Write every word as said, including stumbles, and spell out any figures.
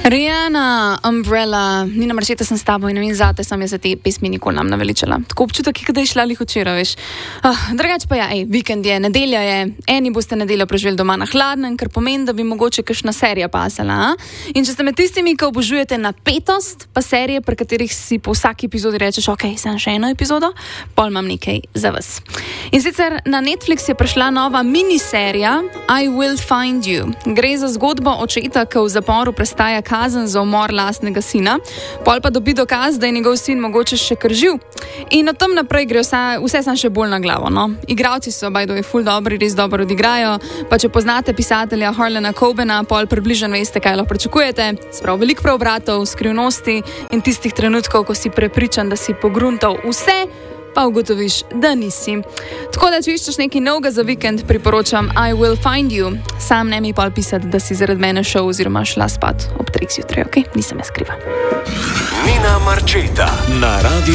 Rihanna, Umbrella, Nina Marčeta sem s tabo in ne vem zate, sem jaz za te pesmi nikoli nam naveličala. Tako občutek, da je šla lih včeraj, veš. Uh, drugač pa ja, ej, vikend je, nedelja je, eni boste nedeljo preživeli doma na hladnem, kar pomeni, da bi mogoče kakšna serija pasala. A? In če ste med tistimi, ki obožujete napetost, pa serije, pri katerih si po vsaki epizodi rečeš, ok, sem še eno epizodo, pol imam nekaj za vas. In sicer na Netflix je prišla nova miniserija I Will Find You. Gre za zgodbo očeta, ki v zaporu prestaja kazen za umor lastnega sina, pol pa dobi dokaz, da je njegov sin mogoče še kar živ. In od tam naprej gre vse, vse sam še bolj na glavo. No? Igravci so, by the way, ful dobri, res dobro odigrajo, pa če poznate pisatelja Harlana Cobena, pol približno veste, kaj lahko pričakujete. Sprav veliko preobratov, skrivnosti in tistih trenutkov, ko si prepričan, da si pogruntal vse, pa ugotoviš, da nisi. Tako da, če iščeš nekaj novega za vikend, priporočam I Will Find You. Sam ne mi pol pisati, da si zaradi mene šel oziroma šla spat ob treh zjutraj, ok? Nisem jaz kriva. Nina Marčeta na radio.